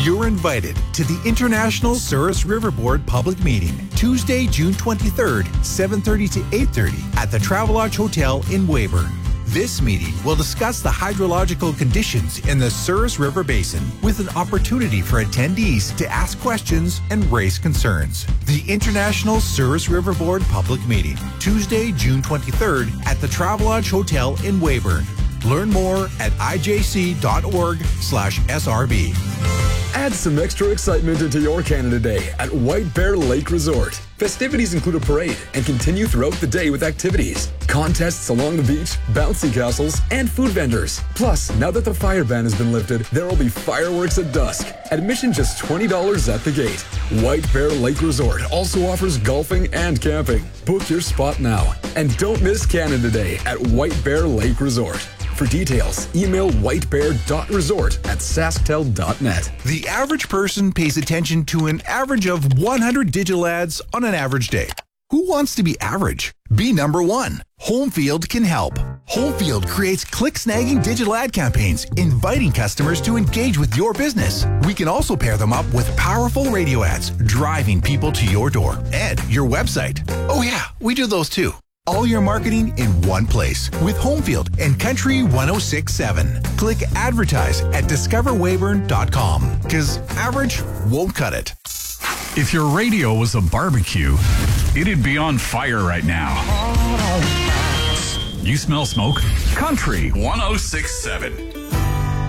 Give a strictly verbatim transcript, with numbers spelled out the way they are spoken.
You're invited to the International Souris River Board Public Meeting, Tuesday, June twenty-third, seven thirty to eight thirty at the Travelodge Hotel in Weyburn. This meeting will discuss the hydrological conditions in the Souris River Basin with an opportunity for attendees to ask questions and raise concerns. The International Souris River Board Public Meeting, Tuesday, June twenty-third at the Travelodge Hotel in Weyburn. Learn more at I J C dot org slash S R B. Add some extra excitement into your Canada Day at White Bear Lake Resort. Festivities include a parade and continue throughout the day with activities, contests along the beach, bouncy castles, and food vendors. Plus, now that the fire ban has been lifted, there will be fireworks at dusk. Admission just twenty dollars at the gate. White Bear Lake Resort also offers golfing and camping. Book your spot now. And don't miss Canada Day at White Bear Lake Resort. For details, email whitebear dot resort at sasktel dot net. The average person pays attention to an average of one hundred digital ads on an average day. Who wants to be average? Be number one. Homefield can help. Homefield creates click-snagging digital ad campaigns, inviting customers to engage with your business. We can also pair them up with powerful radio ads, driving people to your door and your website. Oh yeah, we do those too. All your marketing in one place with Homefield and Country one oh six point seven. Click advertise at discover weyburn dot com because average won't cut it. If your radio was a barbecue, it'd be on fire right now. You smell smoke? Country one oh six point seven.